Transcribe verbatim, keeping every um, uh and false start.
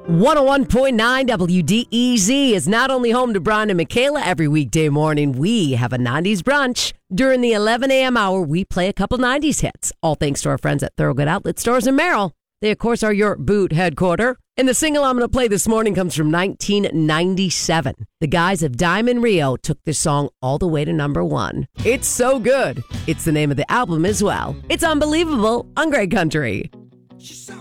one oh one point nine W D E Z is not only home to Brian and Michaela every weekday morning, we have a nineties brunch. During the eleven a.m. hour, we play a couple nineties hits, all thanks to our friends at Thorogood Outlet Stores in Merrill. They, of course, are your boot headquarter. And the single I'm going to play this morning comes from nineteen ninety-seven. The guys of Diamond Rio took this song all the way to number one. It's so good. It's the name of the album as well. It's unbelievable on Great Country.